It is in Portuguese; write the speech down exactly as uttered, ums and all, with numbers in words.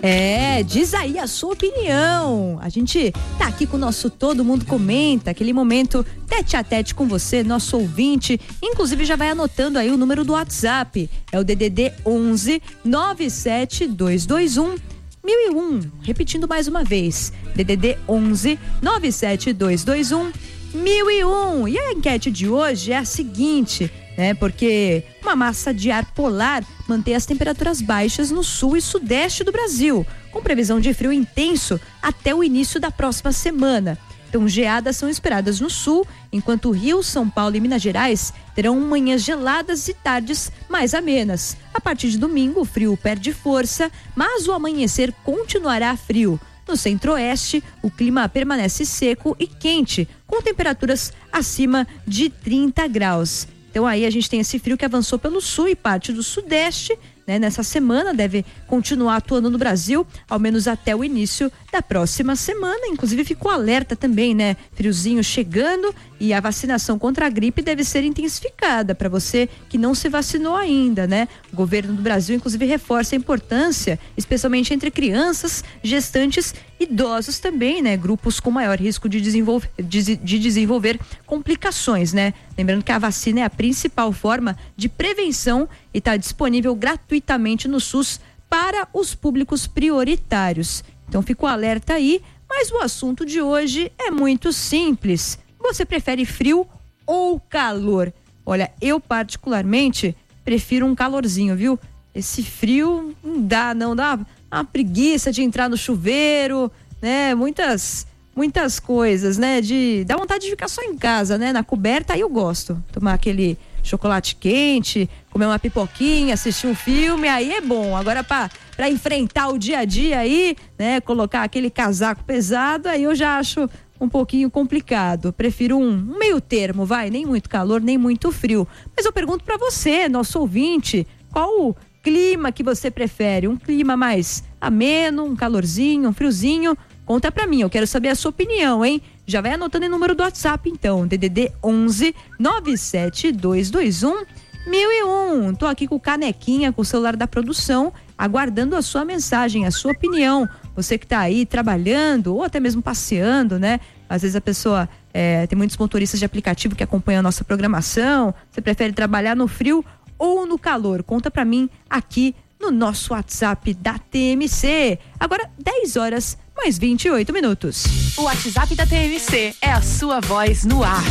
É, diz aí a sua opinião. A gente tá aqui com o nosso Todo Mundo Comenta, aquele momento tete a tete com você, nosso ouvinte. Inclusive já vai anotando aí o número do WhatsApp. É o D D D onze nove sete dois dois um mil e um. Repetindo mais uma vez. D D D onze nove sete dois dois um mil e um. E a enquete de hoje é a seguinte, né? Porque uma massa de ar polar mantém as temperaturas baixas no sul e sudeste do Brasil, com previsão de frio intenso até o início da próxima semana. Então, geadas são esperadas no sul, enquanto Rio, São Paulo e Minas Gerais terão manhãs geladas e tardes mais amenas. A partir de domingo, o frio perde força, mas o amanhecer continuará frio. No centro-oeste, o clima permanece seco e quente, com temperaturas acima de trinta graus. Então aí a gente tem esse frio que avançou pelo sul e parte do sudeste, né? Nessa semana deve continuar atuando no Brasil, ao menos até o início da próxima semana. Inclusive ficou alerta também, né? Friozinho chegando e a vacinação contra a gripe deve ser intensificada para você que não se vacinou ainda, né? O governo do Brasil, inclusive, reforça a importância, especialmente entre crianças, gestantes, idosos também, né? Grupos com maior risco de desenvolver, de, de desenvolver complicações, né? Lembrando que a vacina é a principal forma de prevenção e está disponível gratuitamente no SUS para os públicos prioritários. Então fica o alerta aí, mas o assunto de hoje é muito simples. Você prefere frio ou calor? Olha, eu particularmente prefiro um calorzinho, viu? Esse frio não dá, não dá uma preguiça de entrar no chuveiro, né? Muitas, muitas coisas, né? De dá vontade de ficar só em casa, né? Na coberta, aí eu gosto. Tomar aquele chocolate quente, comer uma pipoquinha, assistir um filme, aí é bom. Agora para para enfrentar o dia a dia aí, né? Colocar aquele casaco pesado, aí eu já acho um pouquinho complicado. Prefiro um, um meio termo, vai, nem muito calor, nem muito frio. Mas eu pergunto para você, nosso ouvinte, qual o clima que você prefere? Um clima mais ameno, um calorzinho, um friozinho? Conta pra mim, eu quero saber a sua opinião, hein? Já vai anotando o número do WhatsApp, então, D D D onze nove sete dois dois um mil e um. Tô aqui com o Canequinha, com o celular da produção, aguardando a sua mensagem, a sua opinião. Você que tá aí trabalhando ou até mesmo passeando, né? Às vezes a pessoa, é, tem muitos motoristas de aplicativo que acompanham a nossa programação. Você prefere trabalhar no frio ou no calor? Conta pra mim aqui no nosso WhatsApp da T M C. Agora, dez horas mais vinte e oito minutos. O WhatsApp da T M C é a sua voz no ar.